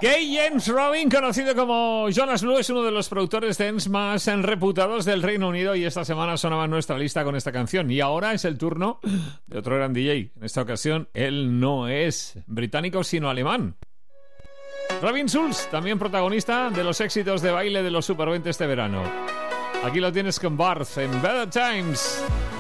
James Robin, conocido como Jonas Blue, es uno de los productores dance más reputados del Reino Unido y esta semana sonaba en nuestra lista con esta canción. Y ahora es el turno de otro gran DJ. En esta ocasión, él no es británico, sino alemán. Robin Schulz, también protagonista de los éxitos de baile de los Super 20 este verano. Aquí lo tienes con Barth en Better Times.